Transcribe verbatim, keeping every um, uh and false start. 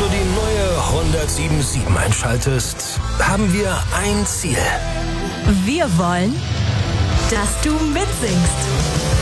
du die neue hundertsieben Komma sieben einschaltest, haben wir ein Ziel. Wir wollen, dass du mitsingst.